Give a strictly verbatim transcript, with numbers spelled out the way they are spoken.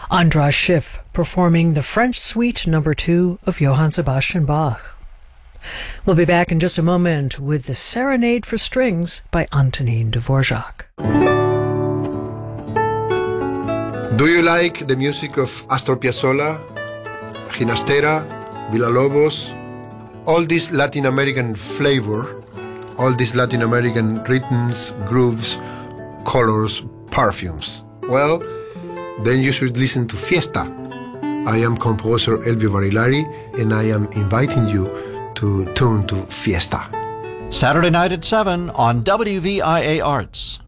Andras Schiff performing the French Suite number two of Johann Sebastian Bach. We'll be back in just a moment with the Serenade for Strings by Antonin Dvorak. Do you like the music of Astor Piazzolla, Ginastera, Villalobos, all this Latin American flavor, all these Latin American rhythms, grooves, colors, perfumes? Well, then you should listen to Fiesta. I am composer Elvio Barilari, and I am inviting you to tune to Fiesta. Saturday night at seven on W V I A Arts.